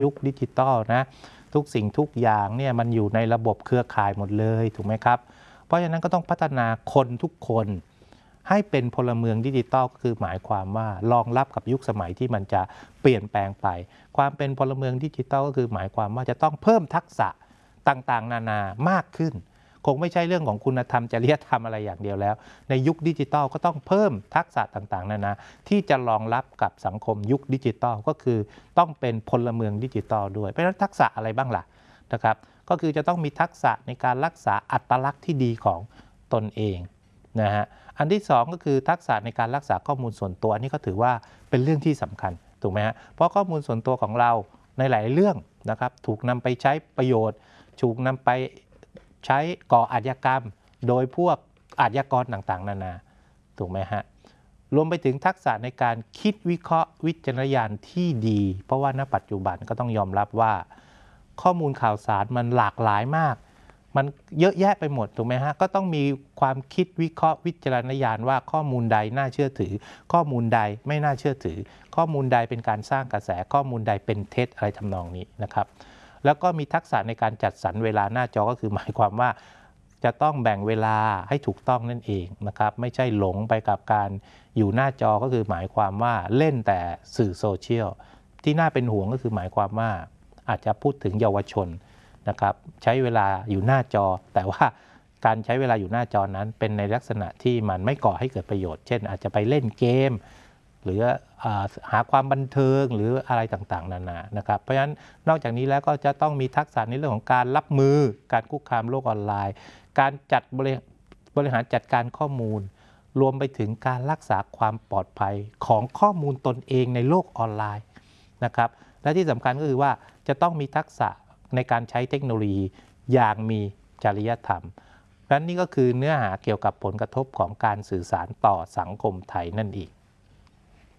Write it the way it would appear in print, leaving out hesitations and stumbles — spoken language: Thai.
ยุคดิจิตอลนะทุกสิ่งทุกอย่างเนี่ยมันอยู่ในระบบเครือข่ายหมดเลยถูกไหมครับเพราะฉะนั้นก็ต้องพัฒนาคนทุกคนให้เป็นพลเมืองดิจิตอลก็คือหมายความว่ารองรับกับยุคสมัยที่มันจะเปลี่ยนแปลงไปความเป็นพลเมืองดิจิตอลก็คือหมายความว่าจะต้องเพิ่มทักษะต่างๆนานามากขึ้นคงไม่ใช่เรื่องของคุณธรรมจริยธรรมอะไรอย่างเดียวแล้วในยุคดิจิตอลก็ต้องเพิ่มทักษะต่างๆนานาที่จะรองรับกับสังคมยุคดิจิตอลก็คือต้องเป็นพลเมืองดิจิตอลด้วยเพราะฉะนั้นทักษะอะไรบ้างล่ะนะครับก็คือจะต้องมีทักษะในการรักษาอัตลักษณ์ที่ดีของตนเองนะฮะอันที่สองก็คือทักษะในการรักษาข้อมูลส่วนตัวอันนี้ก็ถือว่าเป็นเรื่องที่สำคัญถูกไหมฮะเพราะข้อมูลส่วนตัวของเราในหลายเรื่องนะครับถูกนำไปใช้ประโยชน์ถูกนำไปใช้ก่ออาชญากรรมโดยพวกอาชญากรต่างๆนานาถูกไหมฮะรวมไปถึงทักษะในการคิดวิเคราะห์วิจารณญาณที่ดีเพราะว่าณปัจจุบันก็ต้องยอมรับว่าข้อมูลข่าวสารมันหลากหลายมากมันเยอะแยะไปหมดถูกไหมฮะก็ต้องมีความคิดวิเคราะห์วิจารณญาณว่าข้อมูลใดน่าเชื่อถือข้อมูลใดไม่น่าเชื่อถือข้อมูลใดเป็นการสร้างกระแสข้อมูลใดเป็นเท็จอะไรทำนองนี้นะครับแล้วก็มีทักษะในการจัดสรรเวลาหน้าจอก็คือหมายความว่าจะต้องแบ่งเวลาให้ถูกต้องนั่นเองนะครับไม่ใช่หลงไปกับการอยู่หน้าจอก็คือหมายความว่าเล่นแต่สื่อโซเชียลที่น่าเป็นห่วงก็คือหมายความว่าอาจจะพูดถึงเยาวชนนะครับใช้เวลาอยู่หน้าจอแต่ว่าการใช้เวลาอยู่หน้าจอนั้นเป็นในลักษณะที่มันไม่ก่อให้เกิดประโยชน์เช่นอาจจะไปเล่นเกมหรือหาความบันเทิงหรืออะไรต่างๆนานานะครับเพราะฉะนั้นนอกจากนี้แล้วก็จะต้องมีทักษะในเรื่องของการรับมือการคุกคามโลกออนไลน์การจัดบริหารจัดการข้อมูลรวมไปถึงการรักษาความปลอดภัยของข้อมูลตนเองในโลกออนไลน์นะครับและที่สำคัญก็คือว่าจะต้องมีทักษะในการใช้เทคโนโลยีอย่างมีจริยธรรมนั้นนี่ก็คือเนื้อหาเกี่ยวกับผลกระทบของการสื่อสารต่อสังคมไทยนั่นเอง